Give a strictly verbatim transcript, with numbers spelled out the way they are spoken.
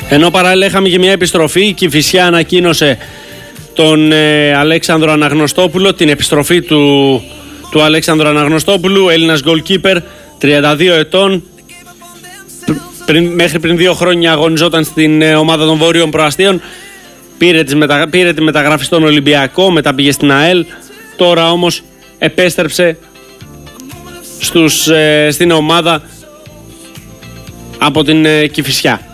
Ενώ παράλληλα είχαμε και μια επιστροφή, η Κηφισιά ανακοίνωσε τον ε, Αλέξανδρο Αναγνωστόπουλο, την επιστροφή του, του Αλέξανδρου Αναγνωστόπουλου, Έλληνας goalkeeper, τριάντα δύο ετών, πριν, μέχρι πριν δύο χρόνια αγωνιζόταν στην ε, ομάδα των Βόρειων Προαστίων, πήρε, τις μετα, πήρε τη μεταγραφή στον Ολυμπιακό, μετά πήγε στην ΑΕΛ, τώρα όμως επέστρεψε στους, ε, στην ομάδα από την ε, Κηφισιά.